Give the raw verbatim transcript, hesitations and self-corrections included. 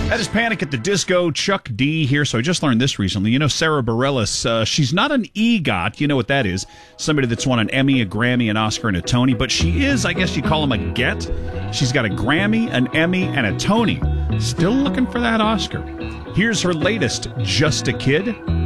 That is Panic at the Disco. Chuck D here. So I just learned this recently. You know, Sarah Bareilles, uh, she's not an EGOT. You know what that is. Somebody that's won an Emmy, a Grammy, an Oscar, and a Tony. But she is, I guess you call them a get. She's got a Grammy, an Emmy, and a Tony. Still looking for that Oscar. Here's her latest, Just a Kid.